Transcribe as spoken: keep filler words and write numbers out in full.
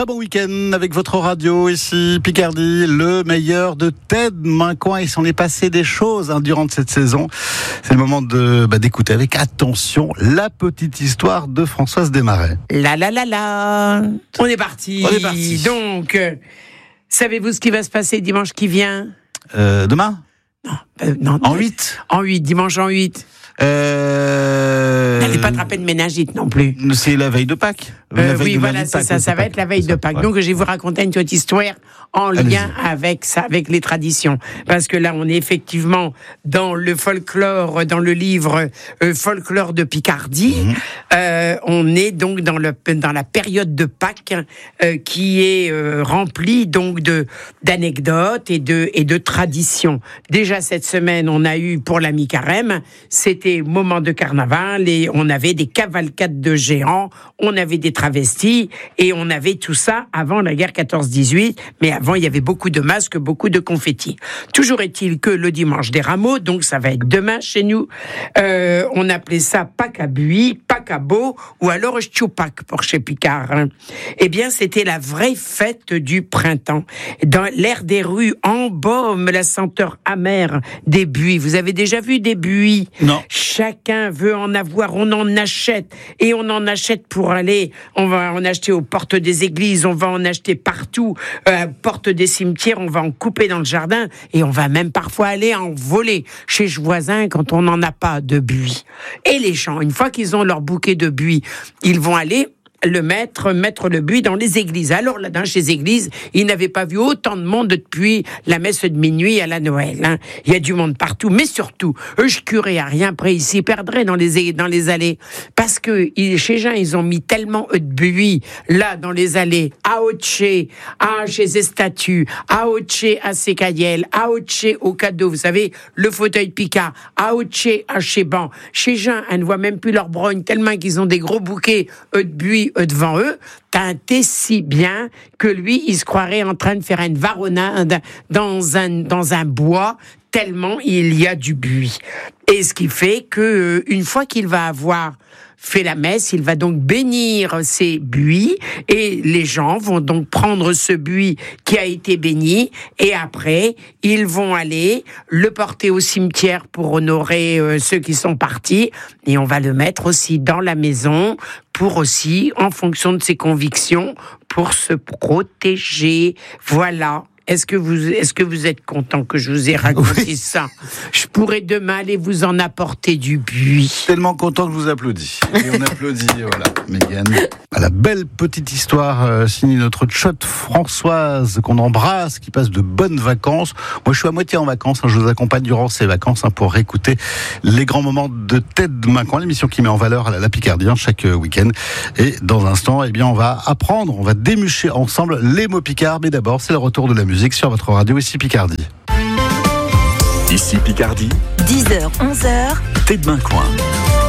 Très bon week-end avec votre radio ici, Picardie, le meilleur de Ted Mincoin. Il s'en est passé des choses hein, durant cette saison. C'est le moment de bah, d'écouter avec attention la petite histoire de Françoise Desmarais. La la la la. On est parti. On est parti. Donc, euh, savez-vous ce qui va se passer dimanche qui vient ? Euh, demain ? Non, euh, non. En huit ? En huit, dimanche en huit. Euh... N'allez pas attraper de méningite non plus. C'est la veille de Pâques. Euh, oui, voilà, c'est ça. Ça va être la veille de Pâques. Donc, je vais vous raconter une petite histoire en lien avec ça, avec les traditions. Parce que là, on est effectivement dans le folklore, dans le livre euh, Folklore de Picardie. Mmh. Euh, on est donc dans, le, dans la période de Pâques euh, qui est euh, remplie donc de, d'anecdotes et de, et de traditions. Déjà, cette semaine, on a eu pour la mi-carême, c'était moment de carnaval et on avait des cavalcades de géants, on avait des travestis et on avait tout ça avant la guerre quatorze dix-huit, mais avant il y avait beaucoup de masques, beaucoup de confettis. Toujours est-il que le dimanche des rameaux, donc ça va être demain chez nous, euh, on appelait ça Pâques à Buis, Pâques à Beau ou alors Choupac pour chez Picard. Hein. Eh bien c'était la vraie fête du printemps. Dans l'air des rues embaume la senteur amère des buis. Vous avez déjà vu des buis ? Non. Chacun veut en avoir, on en achète et on en achète pour aller. On va en acheter aux portes des églises, on va en acheter partout, euh, portes des cimetières, on va en couper dans le jardin et on va même parfois aller en voler chez le voisin quand on n'en a pas de buis. Et les gens, une fois qu'ils ont leur bouquet de buis, ils vont aller le mettre, mettre le buis dans les églises. Alors là, dans ces églises, ils n'avaient pas vu autant de monde depuis la messe de minuit à la Noël. Hein. Il y a du monde partout, mais surtout, eux, je curais à rien près ici, perdraient dans les, dans les allées. Parce que ils, chez gens, ils ont mis tellement de buis, là, dans les allées, à Oche, à chez les statues, à Oche, à Secayel, à Oche, au cadeau, vous savez, le fauteuil de Picard, à Oche, à chez Ban. Chez gens, elles ne voient même plus leur brogne, tellement qu'ils ont des gros bouquets de buis devant eux, teintés si bien que lui, il se croirait en train de faire une varonnade dans un, dans un bois, tellement il y a du buis. Et ce qui fait que une fois qu'il va avoir fait la messe, il va donc bénir ces buis et les gens vont donc prendre ce buis qui a été béni et après, ils vont aller le porter au cimetière pour honorer euh, ceux qui sont partis et on va le mettre aussi dans la maison pour aussi, en fonction de ses convictions, pour se protéger. Voilà. Est-ce que vous, est-ce que vous êtes content que je vous ai raconté oui. ça ? Je pourrais demain aller vous en apporter du buis. Tellement content que je vous applaudis. Et on applaudit, voilà, Mégane. À la belle petite histoire euh, signée notre tchotte Françoise qu'on embrasse, qui passe de bonnes vacances. Moi, je suis à moitié en vacances. Hein, je vous accompagne durant ces vacances hein, pour réécouter les grands moments de Ted Mincoin, l'émission qui met en valeur la, la Picardie hein, chaque euh, week-end. Et dans un instant, eh bien, on va apprendre, on va démucher ensemble les mots picards. Mais d'abord, c'est le retour de la musique sur votre radio ici Picardie. Ici Picardie, dix heures, onze heures, Ted Mincoin.